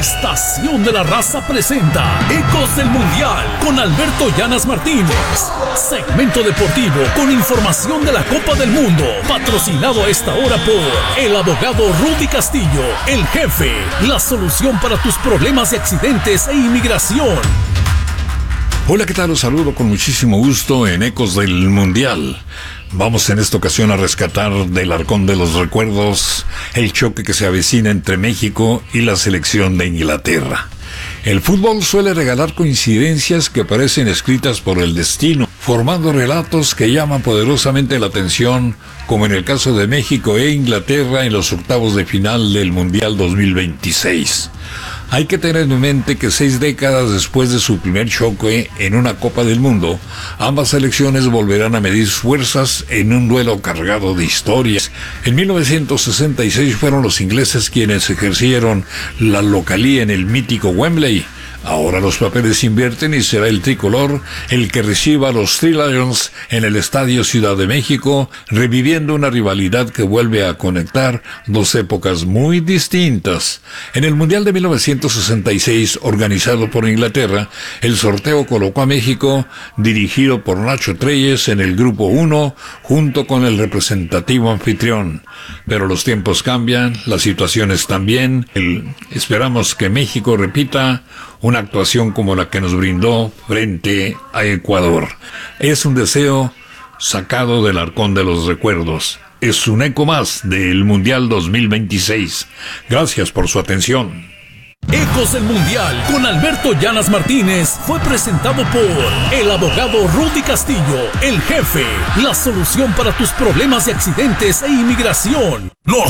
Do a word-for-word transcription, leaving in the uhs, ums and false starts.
Estación de la Raza presenta Ecos del Mundial con Alberto Llanas Martínez. Segmento deportivo con información de la Copa del Mundo. Patrocinado a esta hora por el abogado Rudy Castillo, el jefe. La solución para tus problemas de accidentes e inmigración. Hola, ¿qué tal? Los saludo con muchísimo gusto en Ecos del Mundial. Vamos en esta ocasión a rescatar del arcón de los recuerdos el choque que se avecina entre México y la selección de Inglaterra. El fútbol suele regalar coincidencias que parecen escritas por el destino, formando relatos que llaman poderosamente la atención, como en el caso de México e Inglaterra en los octavos de final del Mundial dos mil veintiséis. Hay que tener en mente que seis décadas después de su primer choque en una Copa del Mundo, ambas selecciones volverán a medir fuerzas en un duelo cargado de historias. En mil novecientos sesenta y seis fueron los ingleses quienes ejercieron la localía en el mítico Wembley. Ahora los papeles invierten y será el tricolor el que reciba a los Three Lions en el Estadio Ciudad de México, reviviendo una rivalidad que vuelve a conectar dos épocas muy distintas. En el Mundial de mil novecientos sesenta y seis, organizado por Inglaterra, el sorteo colocó a México, dirigido por Nacho Treyes, en el Grupo uno, junto con el representativo anfitrión. Pero los tiempos cambian, las situaciones también. El, esperamos que México repita una actuación como la que nos brindó frente a Ecuador. Es un deseo sacado del arcón de los recuerdos. Es un eco más del Mundial dos mil veintiséis. Gracias por su atención. Ecos del Mundial con Alberto Llanas Martínez fue presentado por el abogado Rudy Castillo, el jefe. La solución para tus problemas de accidentes e inmigración. Los